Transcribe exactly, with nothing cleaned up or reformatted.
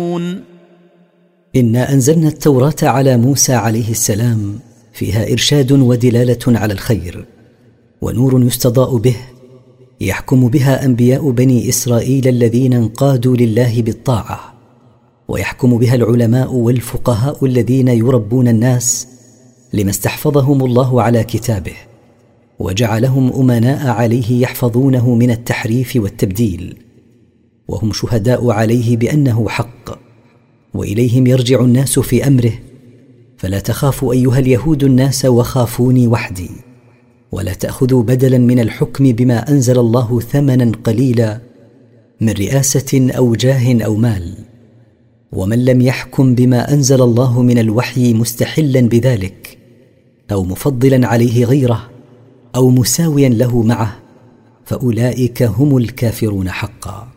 إنا أنزلنا التوراة على موسى عليه السلام فيها إرشاد ودلالة على الخير ونور يستضاء به يحكم بها أنبياء بني إسرائيل الذين انقادوا لله بالطاعة، ويحكم بها العلماء والفقهاء الذين يربون الناس لما استحفظهم الله على كتابه وجعلهم أمناء عليه يحفظونه من التحريف والتبديل، وهم شهداء عليه بأنه حق، وإليهم يرجع الناس في أمره. فلا تخافوا أيها اليهود الناس وخافوني وحدي، ولا تأخذوا بدلا من الحكم بما أنزل الله ثمنا قليلا من رئاسة أو جاه أو مال. ومن لم يحكم بما أنزل الله من الوحي مستحلا بذلك أو مفضلا عليه غيره أو مساويا له معه فأولئك هم الكافرون حقا.